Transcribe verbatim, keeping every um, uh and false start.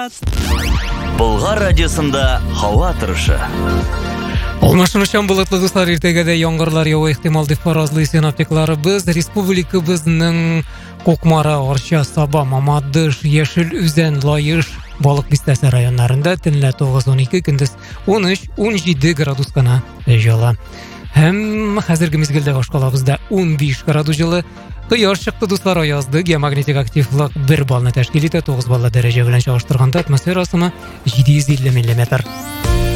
Болгар радиосында һава торышы. Алмашынышан болытлы дуслар, иртегәдә яңгырлар яуы ихтимал дип фаразлый синоптикларыбыз. Республикабызның Кукмара, Арча, Саба, Мамадыш, Яшел Үзән, Лаеш, Балык Бистәсе районнарында төнлә тугыз - унике, көндез ун өч - ун җиде градус кына җылы. Һәм хәзерге мизгелдә башкалабызда ун биш градус җылы. Кояш чыкты дуслар, аязды. Геомагнитик активлык бер баллны тәшкил итә, тугыз баллы дәрәҗә белән чагыштырганда атмосфера ысымы җиде йөз илле миллиметр.